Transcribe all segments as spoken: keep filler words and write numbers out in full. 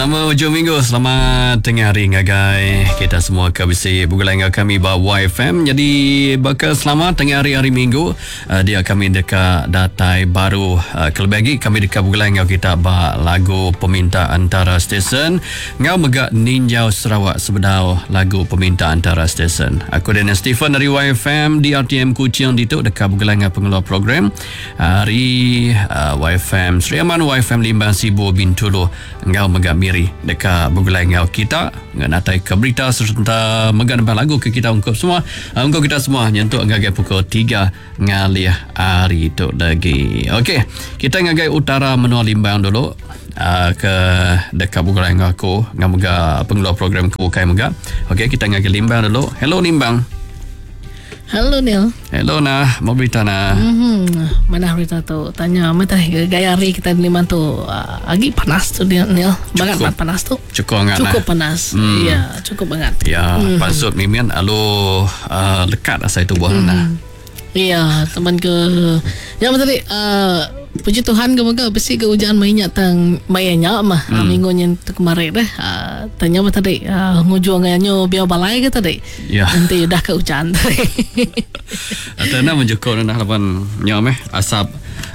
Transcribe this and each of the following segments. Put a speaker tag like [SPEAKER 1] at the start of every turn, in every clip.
[SPEAKER 1] Selamat hujung minggu, selamat tengah hari ngagai. Kita semua kabisi bugulang kami bawa Y F M. Jadi bakal selamat tengah hari hari minggu. Uh, dia kami dekat datai baru. Uh, kelebih lagi kami dekat bugulang kita ba lagu peminta antara stesen. Ngau megak Ninjau Sarawak sebedau lagu peminta antara stesen. Aku dan Stephen dari Y F M di R T M Kuching dituk dekat bugulang pengeluar program. Hari uh, Y F M Sri Aman Y F M Limbang Sibu Bintulu. Ngau megak miri dekat bergulai ngau kita nganatai ke berita serta megan lagu ke kita ungkap semua uh, ungkap kita semua nyentuk ngagai pukul tiga ngalih hari tu lagi. Okey, kita ngagai utara menua Limbang dulu uh, ke dekat bergulai ngau aku ngau mega pengeluar program ke bukai mega. Okey, kita ngagai Limbang dulu. Hello Limbang.
[SPEAKER 2] Halo Neil.
[SPEAKER 1] Hello nah, mau berita nah.
[SPEAKER 2] Mm-hmm. Mana berita tu? Tanya mata gaya hari kita di Limbang tu uh, lagi panas tu Neil. Banget banget panas tu.
[SPEAKER 1] Cukup banget.
[SPEAKER 2] Cukup panas. Hmm. Ya, cukup banget.
[SPEAKER 1] Ya, mm-hmm. Pasut mimian alu uh, lekat asal itu buah mm-hmm. nah.
[SPEAKER 2] Iya, teman ke yang tadi uh, puji Tuhan kemoga besi ke hujan mainnya tang mainnya mah hmm. minggu yang kemarin deh uh, tanya apa tadi uh, ngujung nganyo biar balai ke tadi
[SPEAKER 1] ya.
[SPEAKER 2] Nanti dah ke hujan tadi
[SPEAKER 1] atau nak menjukau nak lapan nyom eh asap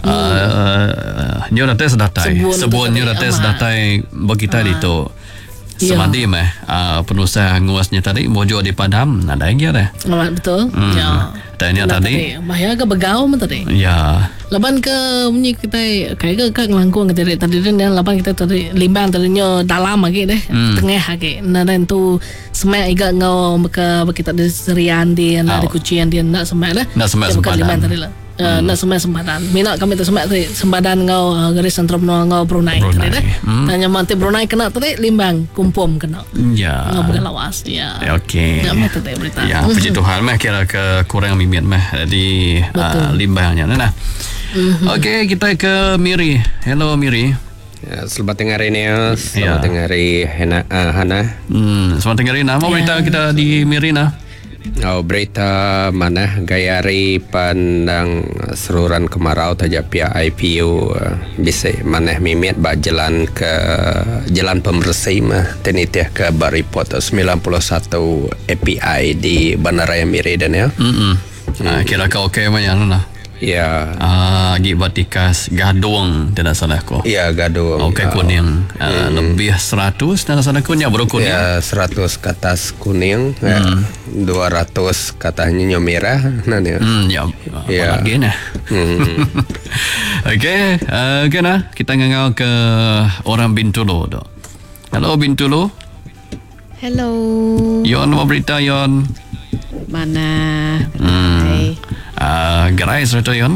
[SPEAKER 1] nyo datai sedatai sebun nyo datai sedatai bagi tadi tu semadi meh penusa nguasnya tadi mojo di padam ada lagi ada
[SPEAKER 2] betul
[SPEAKER 1] hmm. ya tanya tadi
[SPEAKER 2] bahaya ke begau mah tadi
[SPEAKER 1] ya
[SPEAKER 2] laban ke bunyi kita kayak ke kak ngelangkung ke tadi tadi dan laban kita tadi Limbang tadinya dalam lagi deh hmm. tengah lagi nah dan tu semak iga ngau ke kita di serian dia nak di kucian dia nak semak dah
[SPEAKER 1] nak semak sempadan
[SPEAKER 2] tadi lah Uh, hmm. nak semak sempadan minat kami tu semak tadi sempadan ngau uh, garis entrepreneur ngau Brunei, Brunei. Tadi hmm. tanya manti Brunei kena tadi Limbang kumpum kena
[SPEAKER 1] ya
[SPEAKER 2] ngau bukan lawas ya
[SPEAKER 1] okey
[SPEAKER 2] ya mata tadi berita
[SPEAKER 1] ya puji Tuhan mah kira ke kurang mimit mah di uh, Limbangnya nah mm-hmm. okey kita ke Miri. Hello Miri.
[SPEAKER 3] Ya, selamat tengah hari ni selamat ya. tengah hari Hana, uh, Hana
[SPEAKER 1] hmm, selamat tengah hari nah mau berita ya. Kita di Miri nah.
[SPEAKER 3] Oh, berita mana gayari pandang seruran kemarau tajak pihak I P U uh, bisa mana mimit ba jalan ke jalan pembersih mah tenitiah ke bar report sembilan puluh satu A P I di Bandaraya Miri dan ya.
[SPEAKER 1] Hmm. Nah, kira kau okey mana nah.
[SPEAKER 3] Ya.
[SPEAKER 1] Ah, uh, Gibatika Gadung tidak salah ko.
[SPEAKER 3] Ya, Gadung.
[SPEAKER 1] Okey uh, kuning uh, hmm. lebih seratus tidak salah kuning baru kuning.
[SPEAKER 3] Ya, seratus ke atas kuning, hmm. ya, dua ratus katanya merah nah ya.
[SPEAKER 1] Hmm, ya. Ya. Lagi nah. Hmm. Okey, uh, okay nah kita ngangau ke orang Bintulu tu. Hello Bintulu.
[SPEAKER 4] Hello.
[SPEAKER 1] Yon mau berita Yon.
[SPEAKER 4] Mana?
[SPEAKER 1] Hmm. Uh, gerai serta Yon?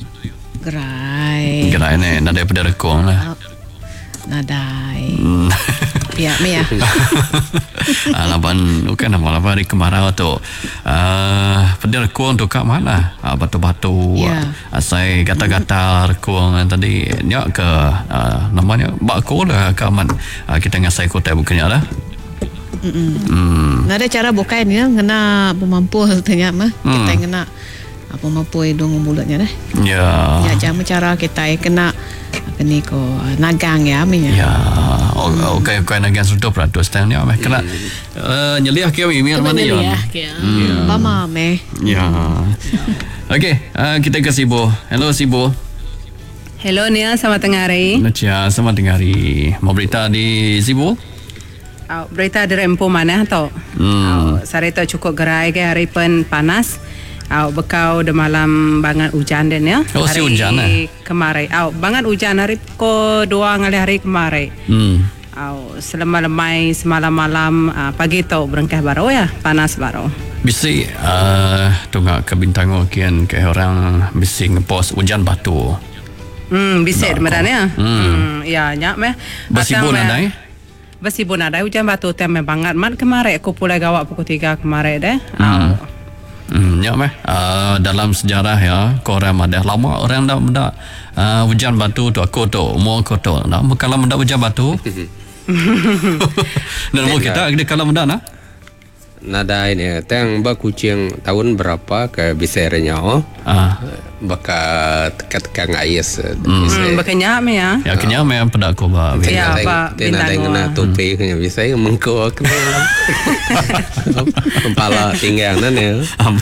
[SPEAKER 4] Gerai.
[SPEAKER 1] Gerai ni nadai pada rekong lah.
[SPEAKER 4] Nadai.
[SPEAKER 1] Hmm.
[SPEAKER 4] Ya, me ya.
[SPEAKER 1] Alapan bukan nama apa di kemarau tu. Uh, pada rekong tu kat mana? Uh, batu-batu.
[SPEAKER 4] Ya.
[SPEAKER 1] Asai gata-gata rekong tadi nyak ke uh, namanya bakko lah kaman. Uh, kita ngasai kota bukannya lah.
[SPEAKER 4] Hmm. Ada cara bukan ya, kena pemampu tanya mah. Kita hmm. kena apa mampu hidung mulutnya dah.
[SPEAKER 1] Ya.
[SPEAKER 4] Ya jangan cara kita kena kena ko nagang ya minya.
[SPEAKER 1] Ya. Oh, okey okey nagang sudah peratus tang ni meh kena eh nyeliah ke mi mana ya.
[SPEAKER 4] Mama meh.
[SPEAKER 1] Ya. Okey, kita ke Sibu. Hello Sibu.
[SPEAKER 5] Hello Nia, selamat tengah hari.
[SPEAKER 1] Nacia, selamat tengah hari. Mau berita di Sibu?
[SPEAKER 5] Oh, berita dari Empu mana tu? Hmm. Oh, sari tu cukup gerai ke hari pun panas. Au bekau de malam banget hujan dan ya.
[SPEAKER 1] Oh, si hujan eh.
[SPEAKER 5] Kemarin. Au banget hujan hari ko dua ngali hari kemarin. Hmm. Au selama-lemai semalam malam uh, pagi tu berengkah baru ya, panas baru.
[SPEAKER 1] Bisi uh, tunggak ke Bintango kian ke orang bisi ngepost hujan batu.
[SPEAKER 5] Hmm, bisi sebenarnya. Hmm. hmm, ya nyak meh.
[SPEAKER 1] Basibun ada.
[SPEAKER 5] Basibun ada hujan batu teme banget mat kemarin ko pulai gawak pukul tiga kemarin deh.
[SPEAKER 1] Hmm. Au Hmm, ya meh uh, dalam sejarah ya korang ada lama orang dah mendak uh, hujan batu tu aku tu umur aku tu nak kalau mendak hujan batu dan umur kita ada kalau mendak nah
[SPEAKER 3] nada ini tang ba kucing tahun berapa ke bisernya oh
[SPEAKER 1] ah
[SPEAKER 3] baka tekat-tekat ngayes.
[SPEAKER 5] Hmm, berkenyak me ya.
[SPEAKER 1] Ya kenyang memang pada aku ba.
[SPEAKER 5] Ya, Pak
[SPEAKER 3] Tina
[SPEAKER 5] Bintang
[SPEAKER 3] dengan
[SPEAKER 5] Noah.
[SPEAKER 3] topi kena bisa mengko kena. Kepala tinggalan ya.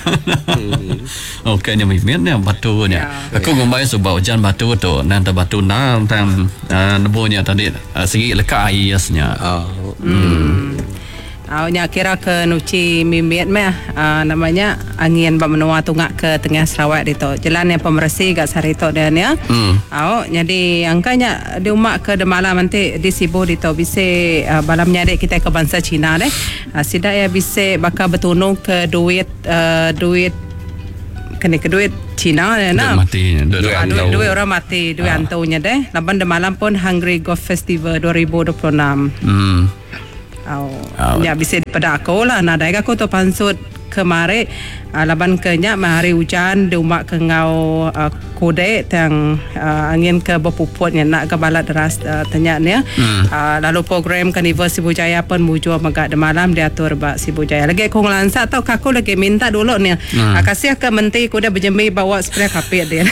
[SPEAKER 1] Oh kayaknya mimin yang batu nya. Aku ngombai sebab hujan batu tu nanti batu nang tang nebunya tadi uh, segi leka ayasnya.
[SPEAKER 3] Oh.
[SPEAKER 5] Hmm. Awaknya kira ke nuci mimit meh uh, namanya angin ba menua tungak ke tengah Sarawak itu. Jalan yang pembersih kat Sarito dan ya.
[SPEAKER 1] Hmm.
[SPEAKER 5] Awak jadi angkanya di umak ke de malam nanti di Sibu di to bisa uh, balam nyadek kita ke bangsa Cina deh. Uh, sida ya bisa bakal bertunung ke duit uh, duit kena ke duit Cina ya nah.
[SPEAKER 1] Duit mati, duit
[SPEAKER 5] Duit,
[SPEAKER 1] antau.
[SPEAKER 5] duit, duit orang mati, duit
[SPEAKER 1] Ah.
[SPEAKER 5] antaunya deh. Laban de malam pun Hungry Golf Festival dua ribu dua puluh enam.
[SPEAKER 1] Hmm.
[SPEAKER 5] Oh,
[SPEAKER 1] Ah,
[SPEAKER 5] ya bisa pada aku lah. Nah, daerah aku tu pansut kemari uh, laban kenya hari hujan di umak ke ngau uh, kode yang uh, angin ke berpuput yang nak ke balat deras uh, tenyaknya.
[SPEAKER 1] Hmm.
[SPEAKER 5] Uh, lalu program Carnival Sibujaya pun mujur megak de malam diatur bak Sibujaya. Lagi aku ngelansa tau aku lagi minta dulu ni.
[SPEAKER 1] Hmm.
[SPEAKER 5] Uh, kasih ke menteri kuda berjembi bawa spray kapit dia.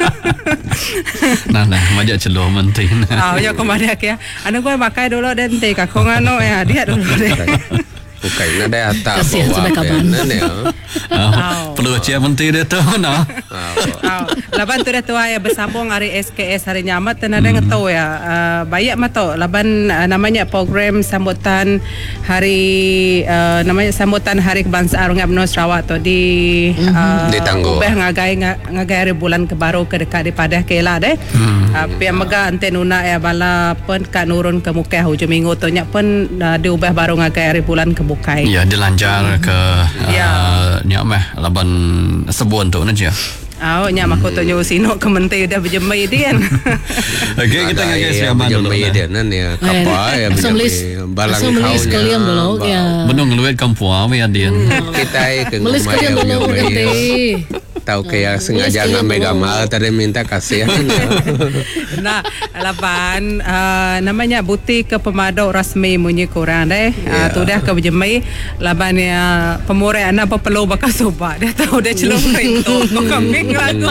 [SPEAKER 1] Nah nah majak celuh menteri.
[SPEAKER 5] Ah, ya kemarin ya. Anu gue pakai dulu dan teh kakong anu ya dia dulu deh.
[SPEAKER 3] Bukan ada atas
[SPEAKER 2] Kasihan
[SPEAKER 3] bawah
[SPEAKER 2] sudah kapan.
[SPEAKER 3] benar ya.
[SPEAKER 1] Oh, perlu cia menteri dia tu nah.
[SPEAKER 5] Oh, laban tu dah tua ya bersambung hari S K S hari nyamat dan ada yang tahu ya uh, banyak mah tahu laban uh, namanya program sambutan hari uh, namanya sambutan hari kebangsaan orang Abno Sarawak tu di uh,
[SPEAKER 3] Di Tangguh.
[SPEAKER 5] ubah ngagai ngagai hari bulan kebaru ke dekat di Padah Kela deh. Uh, pihak mega ante nuna ya bala pun kan nurun ke muka hujung minggu tu nyak pun uh, diubah baru ngagai hari bulan ke bukai.
[SPEAKER 1] Ya dilanjar ke
[SPEAKER 5] Ya.
[SPEAKER 1] uh, ni meh laban sebuan tu naja.
[SPEAKER 5] Oh, nyak mak tu nyu sino ke menteri dah berjemai dia kan.
[SPEAKER 1] Okey kita ngagai siaman dulu.
[SPEAKER 3] Dia nan ya kapal ya
[SPEAKER 2] Asam melis,
[SPEAKER 3] balang
[SPEAKER 2] asam melis
[SPEAKER 3] kaunya.
[SPEAKER 2] kalian dulu ya.
[SPEAKER 1] Benung ngeluit kampung we adian.
[SPEAKER 3] Kita ke
[SPEAKER 2] Melis
[SPEAKER 3] rumah
[SPEAKER 2] kalian
[SPEAKER 3] ya,
[SPEAKER 2] dulu
[SPEAKER 3] ya,
[SPEAKER 2] kate.
[SPEAKER 3] tahu kayak sengaja
[SPEAKER 2] Melis
[SPEAKER 3] ngambil
[SPEAKER 2] kalian
[SPEAKER 3] gambar tadi minta kasihan ya.
[SPEAKER 5] Nah, laban uh, namanya buti ke pemadok rasmi munyi kurang deh. Uh, tu dah ke berjemai laban ya pemurah anak apa perlu bakal sobat. Dia tahu dia celung rinto. Kami lagu.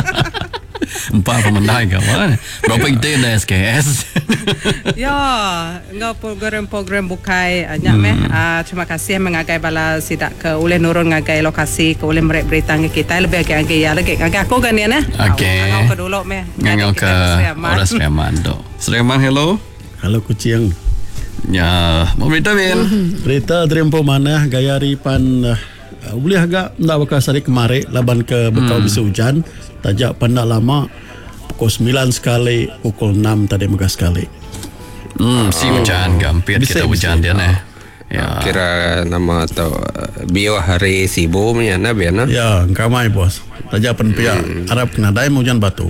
[SPEAKER 1] Empat pemandai kawan. Berapa kita dah S K S?
[SPEAKER 5] Ya, ngau program-program bukai nyak meh. Uh, terima kasih mengagai bala sidak ke oleh nurun ngagai lokasi ke oleh merek berita kita lebih agak agak ya lagi agak aku kan ya nah.
[SPEAKER 1] Okey.
[SPEAKER 5] Ngau ke dulu meh.
[SPEAKER 1] Ngangau ke Orang Sleman tu. Sleman hello.
[SPEAKER 6] Halo kucing.
[SPEAKER 1] Ya, mau berita Bin.
[SPEAKER 6] Berita terima mana gaya ripan uh, boleh agak ndak bakal sari kemari laban ke bekau
[SPEAKER 1] Hmm.
[SPEAKER 6] bisa hujan. Tajak pandak lama pukul sembilan sekali, pukul enam tadi megah sekali.
[SPEAKER 1] Hmm, si hujan gampit
[SPEAKER 6] Bisa,
[SPEAKER 1] kita hujan
[SPEAKER 6] bisa.
[SPEAKER 1] dia nah. Ya.
[SPEAKER 3] Kira nama atau bio hari sibu punya na biana.
[SPEAKER 6] Ya, kamai bos. Tajak pen pihak Arab kena dai hujan batu.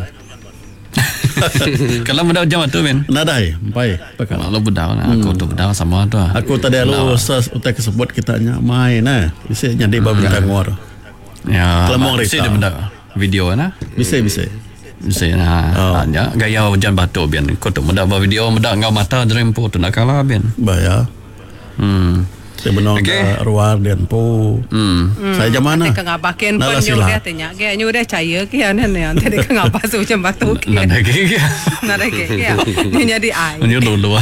[SPEAKER 1] Kalau mudah hujan tu Bin.
[SPEAKER 6] Nadai, baik. Pakal.
[SPEAKER 1] Kalau bedau nah, aku tu bedau sama tu.
[SPEAKER 6] Aku tadi lalu ses utak sebut kita nya main nah. Bisa nyadi ba bintang war.
[SPEAKER 1] Ya.
[SPEAKER 6] Kelemong
[SPEAKER 1] Si
[SPEAKER 6] rita.
[SPEAKER 1] dia bedau. Video nah.
[SPEAKER 6] Bisa bisa.
[SPEAKER 1] Bisa nah.
[SPEAKER 6] Oh.
[SPEAKER 1] Ya, gaya hujan batu Bin. Kau tu mudah buat video mudah ngau mata drempo tu nak kalah Bin.
[SPEAKER 6] Baya.
[SPEAKER 1] Hmm.
[SPEAKER 6] Saya benong
[SPEAKER 1] Okey.
[SPEAKER 6] ke ruar dan po.
[SPEAKER 1] Hmm.
[SPEAKER 6] Saya jam mana?
[SPEAKER 5] Nanti ke ngapakin pun
[SPEAKER 6] Nala
[SPEAKER 5] nyu
[SPEAKER 6] sila.
[SPEAKER 5] dia tanya. Gaya nyu dia caya ke ya nen ya. Nanti ke ngapa su macam batu ke.
[SPEAKER 1] Nak dah ke?
[SPEAKER 5] Nada ke ya. Nyu jadi ai.
[SPEAKER 1] Ini dulu.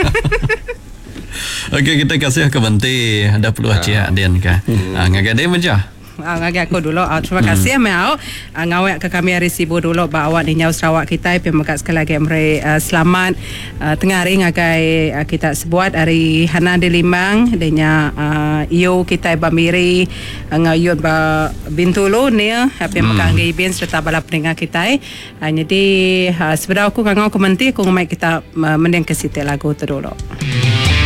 [SPEAKER 1] Okey kita kasih ke Benti. Ada perlu aja Dian ka. Ah ngagai dia meja.
[SPEAKER 5] Ah, ngagi aku dulu. Ah, terima kasih hmm. Mau. Ah, ngawak ke kami hari Sibu dulu ba awak di Nyau Sarawak kita pi mekat sekali lagi mre uh, selamat uh, tengah hari ngagai uh, kita sebuat hari Hana di Limbang denya uh, iyo kita bamiri uh, ngayut ba Bintulu ni pi mekat ngai bin serta bala pendengar kita. Uh, jadi uh, sebenarnya aku ngau komenti aku ngomai kita uh, mendeng ke situ lagu tu dulu.